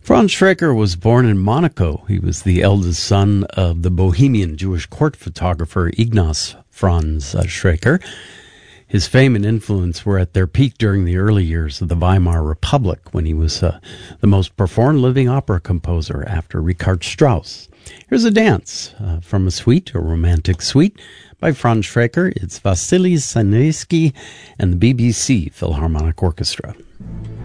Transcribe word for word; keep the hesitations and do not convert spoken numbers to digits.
Franz Schreker was born in Monaco. He was the eldest son of the Bohemian Jewish court photographer Ignaz Franz uh, Schreker. His fame and influence were at their peak during the early years of the Weimar Republic, when he was uh, the most performed living opera composer after Richard Strauss. Here's a dance uh, from a suite, a romantic suite, by Franz Schreker. It's Vasily Sanaisky and the B B C Philharmonic Orchestra.